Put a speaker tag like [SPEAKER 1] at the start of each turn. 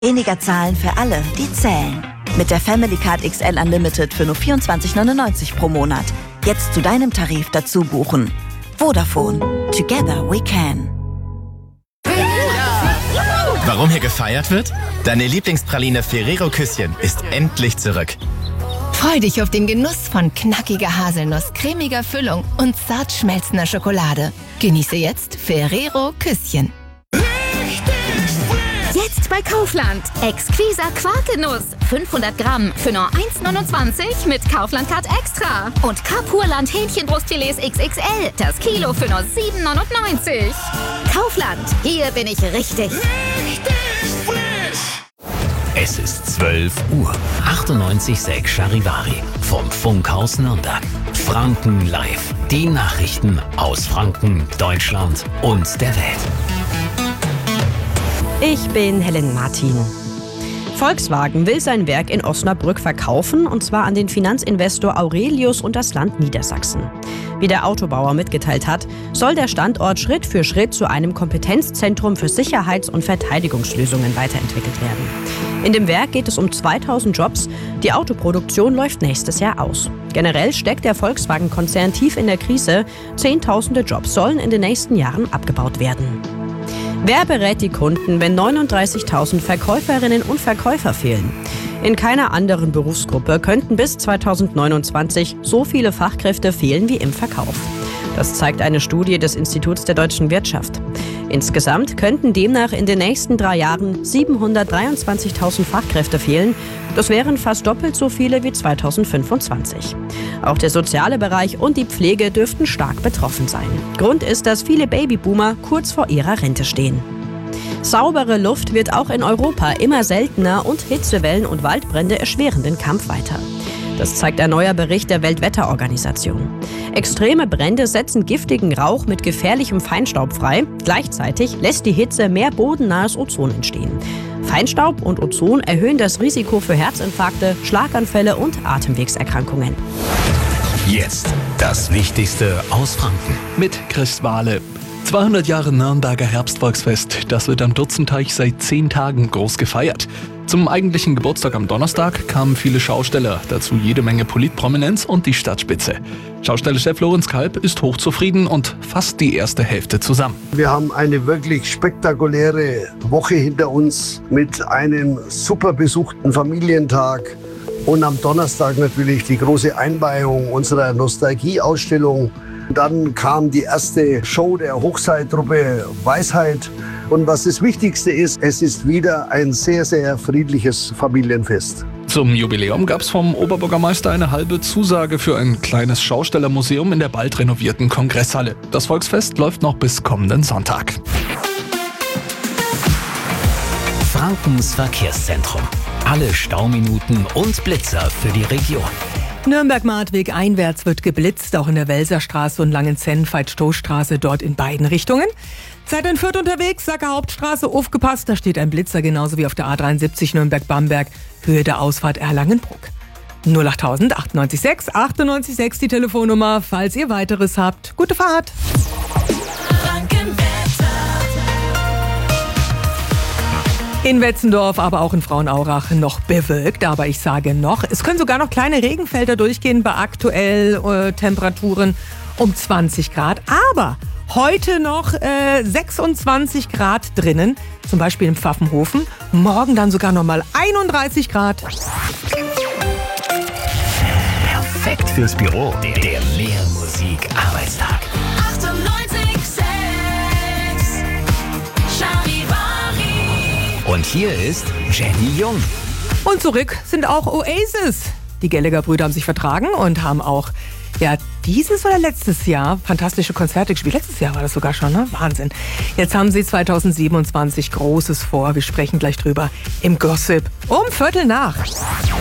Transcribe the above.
[SPEAKER 1] Weniger zahlen für alle, die zählen. Mit der Family Card XL Unlimited für nur 24,99 pro Monat. Jetzt zu deinem Tarif dazu buchen. Vodafone. Together we can.
[SPEAKER 2] Warum hier gefeiert wird? Deine Lieblingspraline Ferrero Küsschen ist endlich zurück.
[SPEAKER 3] Freu dich auf den Genuss von knackiger Haselnuss, cremiger Füllung und zart schmelzender Schokolade. Genieße jetzt Ferrero Küsschen.
[SPEAKER 4] Jetzt bei Kaufland. Exquisa Quarkenuss. 500 Gramm für nur 1,29 mit Kaufland-Card Extra. Und Kapurland Hähnchenbrustfilets XXL. Das Kilo für nur 7,99. Kaufland. Hier bin ich richtig.
[SPEAKER 5] Es ist 12 Uhr. 98,6 Charivari vom Funkhaus Nürnberg. Franken live. Die Nachrichten aus Franken, Deutschland und der Welt.
[SPEAKER 6] Ich bin Helen Martin. Volkswagen will sein Werk in Osnabrück verkaufen, und zwar an den Finanzinvestor Aurelius und das Land Niedersachsen. Wie der Autobauer mitgeteilt hat, soll der Standort Schritt für Schritt zu einem Kompetenzzentrum für Sicherheits- und Verteidigungslösungen weiterentwickelt werden. In dem Werk geht es um 2000 Jobs. Die Autoproduktion läuft nächstes Jahr aus. Generell steckt der Volkswagen-Konzern tief in der Krise. Zehntausende Jobs sollen in den nächsten Jahren abgebaut werden. Wer berät die Kunden, wenn 39.000 Verkäuferinnen und Verkäufer fehlen? In keiner anderen Berufsgruppe könnten bis 2029 so viele Fachkräfte fehlen wie im Verkauf. Das zeigt eine Studie des Instituts der deutschen Wirtschaft. Insgesamt könnten demnach in den nächsten 3 Jahren 723.000 Fachkräfte fehlen. Das wären fast doppelt so viele wie 2025. Auch der soziale Bereich und die Pflege dürften stark betroffen sein. Grund ist, dass viele Babyboomer kurz vor ihrer Rente stehen. Saubere Luft wird auch in Europa immer seltener und Hitzewellen und Waldbrände erschweren den Kampf weiter. Das zeigt ein neuer Bericht der Weltwetterorganisation. Extreme Brände setzen giftigen Rauch mit gefährlichem Feinstaub frei. Gleichzeitig lässt die Hitze mehr bodennahes Ozon entstehen. Feinstaub und Ozon erhöhen das Risiko für Herzinfarkte, Schlaganfälle und Atemwegserkrankungen.
[SPEAKER 5] Jetzt das Wichtigste aus Franken.
[SPEAKER 7] Mit Chris Wahle. 200 Jahre Nürnberger Herbstvolksfest. Das wird am Dutzenteich seit 10 Tagen groß gefeiert. Zum eigentlichen Geburtstag am Donnerstag kamen viele Schausteller, dazu jede Menge Politprominenz und die Stadtspitze. Schaustellerchef Lorenz Kalb ist hochzufrieden und fasst die erste Hälfte zusammen.
[SPEAKER 8] Wir haben eine wirklich spektakuläre Woche hinter uns mit einem super besuchten Familientag. Und am Donnerstag natürlich die große Einweihung unserer Nostalgie-Ausstellung. Dann kam die erste Show der Hochseiltruppe Weisheit. Und was das Wichtigste ist, es ist wieder ein sehr, sehr friedliches Familienfest.
[SPEAKER 7] Zum Jubiläum gab es vom Oberbürgermeister eine halbe Zusage für ein kleines Schaustellermuseum in der bald renovierten Kongresshalle. Das Volksfest läuft noch bis kommenden Sonntag.
[SPEAKER 5] Frankens Verkehrszentrum. Alle Stauminuten und Blitzer für die Region.
[SPEAKER 9] Nürnberg-Martweg einwärts wird geblitzt, auch in der Welserstraße und Langenzenn-Veit-Stoßstraße, dort in beiden Richtungen. Seid in Fürth unterwegs, Sacker Hauptstraße, aufgepasst, da steht ein Blitzer, genauso wie auf der A73 Nürnberg-Bamberg, Höhe der Ausfahrt Erlangenbruck. 08000 98 6 die Telefonnummer, falls ihr weiteres habt. Gute Fahrt! In Wetzendorf, aber auch in Frauenaurach noch bewölkt, aber ich sage noch, es können sogar noch kleine Regenfelder durchgehen bei aktuell Temperaturen um 20 Grad, aber heute noch 26 Grad drinnen, zum Beispiel im Pfaffenhofen, morgen dann sogar nochmal 31 Grad.
[SPEAKER 5] Perfekt fürs Büro, der Mehrmusik-Arbeitstag.
[SPEAKER 10] 98,6 Charivari.
[SPEAKER 5] Und hier ist Jenny Jung.
[SPEAKER 9] Und zurück sind auch Oasis. Die Gallagher-Brüder haben sich vertragen und haben auch dieses oder letztes Jahr fantastische Konzerte gespielt. Letztes Jahr war das sogar schon, ne? Wahnsinn. Jetzt haben sie 2027 Großes vor. Wir sprechen gleich drüber im Gossip um 7:15.